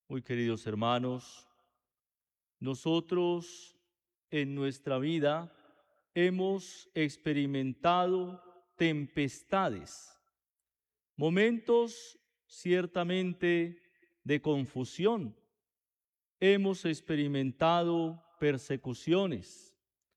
Muy queridos hermanos, nosotros en nuestra vida hemos experimentado tempestades, momentos ciertamente de confusión. Hemos experimentado persecuciones.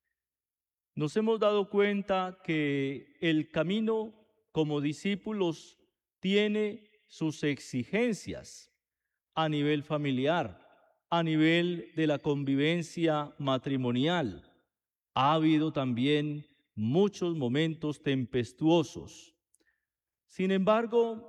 Nos hemos dado cuenta que el camino como discípulos tiene sus exigencias a nivel familiar, a nivel de la convivencia matrimonial. Ha habido también muchos momentos tempestuosos. Sin embargo,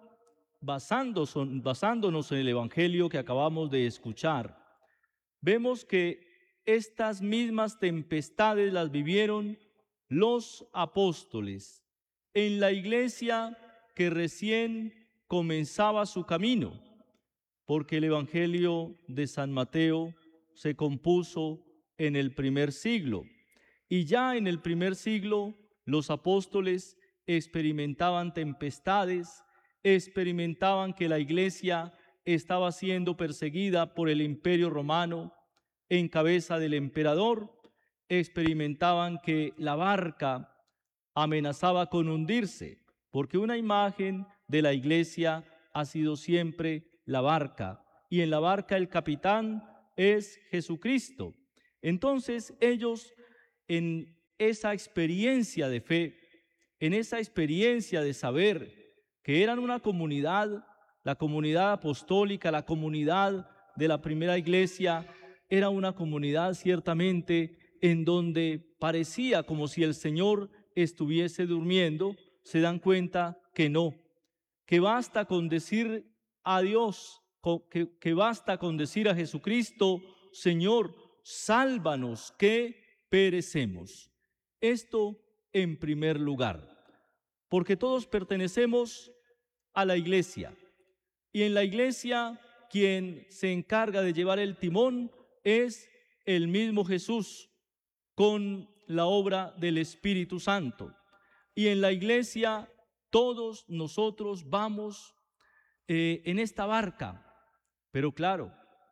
basándonos en el Evangelio que acabamos de escuchar, vemos que estas mismas tempestades las vivieron los apóstoles en la iglesia que recién comenzaba su camino, porque el Evangelio de San Mateo se compuso en el primer siglo. Y ya en el primer siglo los apóstoles experimentaban tempestades, experimentaban que la iglesia estaba siendo perseguida por el Imperio Romano en cabeza del emperador, experimentaban que la barca amenazaba con hundirse, porque una imagen de la iglesia ha sido siempre la barca, y en la barca el capitán es Jesucristo. Entonces ellos, en esa experiencia de fe, en esa experiencia de saber que eran una comunidad, la comunidad apostólica, la comunidad de la primera iglesia, era una comunidad ciertamente en donde parecía como si el Señor estuviese durmiendo, se dan cuenta que no, que basta con decir a Dios, que basta con decir a Jesucristo: Señor, sálvanos que perecemos. Esto en primer lugar, porque todos pertenecemos a la iglesia, y en la iglesia quien se encarga de llevar el timón es el mismo Jesús, con la obra del Espíritu Santo. Y en la iglesia todos nosotros vamos en esta barca, pero claro,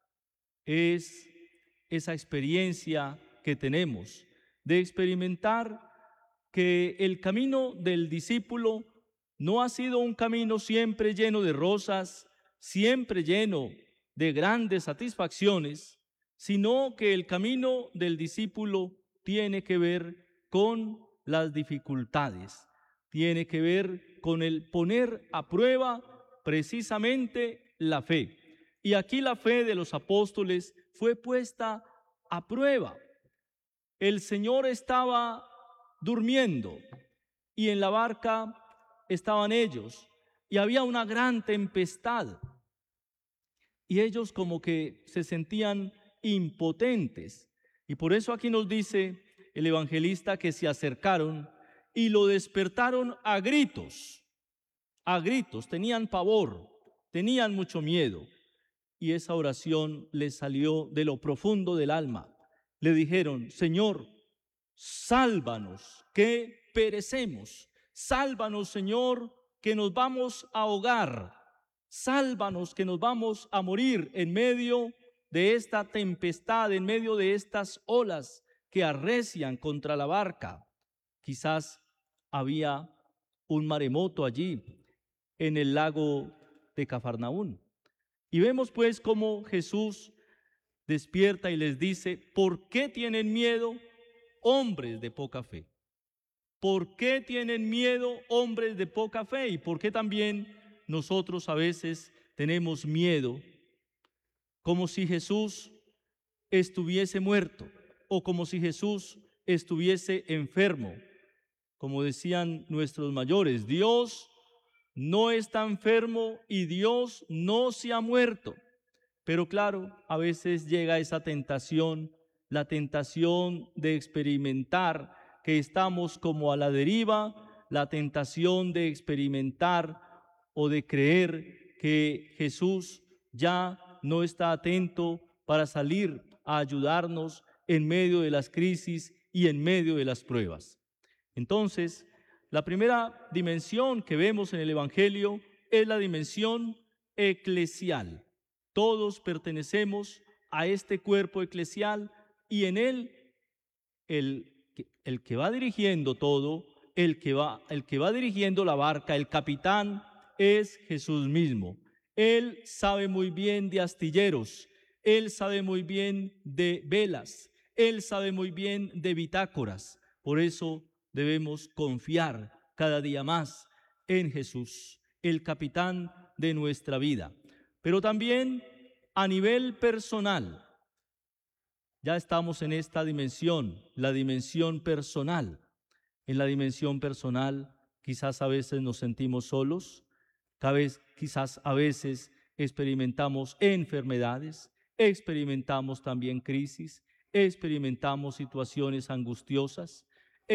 es esa experiencia que tenemos de experimentar que el camino del discípulo no ha sido un camino siempre lleno de rosas, siempre lleno de grandes satisfacciones, sino que el camino del discípulo tiene que ver con las dificultades, tiene que ver con el poner a prueba precisamente la fe. Y aquí la fe de los apóstoles fue puesta a prueba. El Señor estaba durmiendo y en la barca estaban ellos y había una gran tempestad y ellos como que se sentían impotentes. Y por eso aquí nos dice el evangelista que se acercaron y lo despertaron a gritos, tenían pavor, tenían mucho miedo. Y esa oración les salió de lo profundo del alma. Le dijeron: Señor, sálvanos, que perecemos. Sálvanos, Señor, que nos vamos a ahogar. Sálvanos, que nos vamos a morir en medio de esta tempestad, en medio de estas olas que arrecian contra la barca. Quizás había un maremoto allí en el lago de Cafarnaún. Y vemos pues cómo Jesús despierta y les dice: ¿por qué tienen miedo, hombres de poca fe? ¿Por qué tienen miedo, hombres de poca fe? ¿Y por qué también nosotros a veces tenemos miedo, como si Jesús estuviese muerto o como si Jesús estuviese enfermo? Como decían nuestros mayores, Dios no está enfermo y Dios no se ha muerto. Pero claro, a veces llega esa tentación, la tentación de experimentar que estamos como a la deriva, la tentación de experimentar o de creer que Jesús ya no está atento para salir a ayudarnos en medio de las crisis y en medio de las pruebas. Entonces, la primera dimensión que vemos en el Evangelio es la dimensión eclesial. Todos pertenecemos a este cuerpo eclesial y en él el que va dirigiendo todo, el que va dirigiendo la barca, el capitán, es Jesús mismo. Él sabe muy bien de astilleros, Él sabe muy bien de velas, Él sabe muy bien de bitácoras. Por eso debemos confiar cada día más en Jesús, el capitán de nuestra vida. Pero también a nivel personal, ya estamos en esta dimensión, la dimensión personal. En la dimensión personal, quizás a veces nos sentimos solos, quizás a veces experimentamos enfermedades, experimentamos también crisis, experimentamos situaciones angustiosas,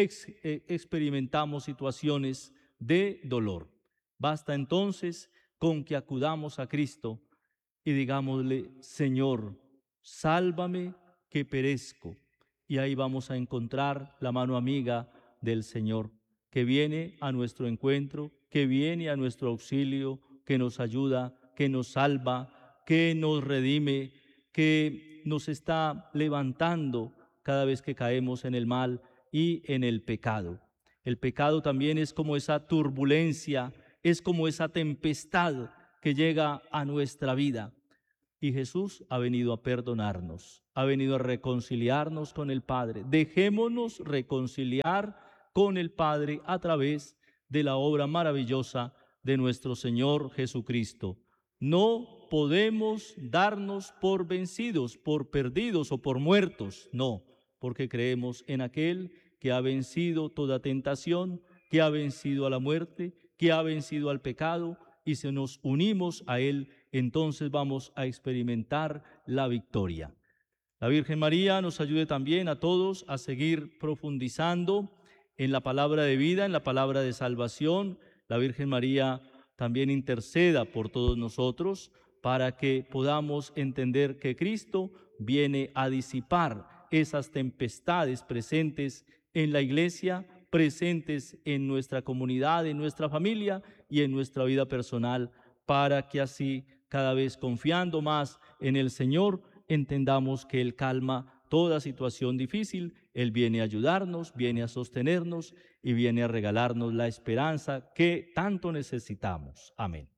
experimentamos situaciones de dolor. Basta entonces con que acudamos a Cristo y digámosle: Señor, sálvame que perezco. Y ahí vamos a encontrar la mano amiga del Señor, que viene a nuestro encuentro, que viene a nuestro auxilio, que nos ayuda, que nos salva, que nos redime, que nos está levantando cada vez que caemos en el mal y en el pecado. El pecado también es como esa turbulencia, es como esa tempestad que llega a nuestra vida. Y Jesús ha venido a perdonarnos, ha venido a reconciliarnos con el Padre. Dejémonos reconciliar con el Padre a través de la obra maravillosa de nuestro Señor Jesucristo. No podemos darnos por vencidos, por perdidos o por muertos, no, porque creemos en aquel que ha vencido toda tentación, que ha vencido a la muerte, que ha vencido al pecado, y si nos unimos a Él, entonces vamos a experimentar la victoria. La Virgen María nos ayude también a todos a seguir profundizando en la palabra de vida, en la palabra de salvación. La Virgen María también interceda por todos nosotros para que podamos entender que Cristo viene a disipar esas tempestades presentes en la Iglesia, presentes en nuestra comunidad, en nuestra familia y en nuestra vida personal, para que así, cada vez confiando más en el Señor, entendamos que Él calma toda situación difícil. Él viene a ayudarnos, viene a sostenernos y viene a regalarnos la esperanza que tanto necesitamos. Amén.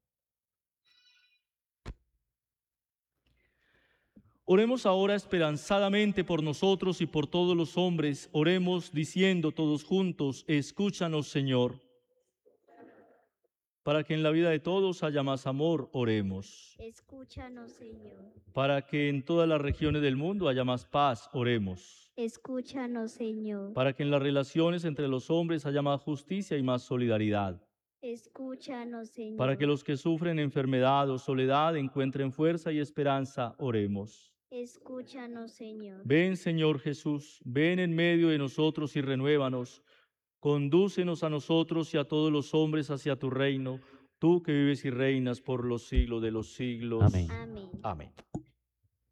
Oremos ahora esperanzadamente por nosotros y por todos los hombres. Oremos diciendo todos juntos: escúchanos, Señor. Para que en la vida de todos haya más amor, oremos. Escúchanos, Señor. Para que en todas las regiones del mundo haya más paz, oremos. Escúchanos, Señor. Para que en las relaciones entre los hombres haya más justicia y más solidaridad. Escúchanos, Señor. Para que los que sufren enfermedad o soledad encuentren fuerza y esperanza, oremos. Escúchanos, Señor. Ven, Señor Jesús, ven en medio de nosotros y renuévanos. Condúcenos a nosotros y a todos los hombres hacia tu reino, tú que vives y reinas por los siglos de los siglos. Amén. Amén. Amén.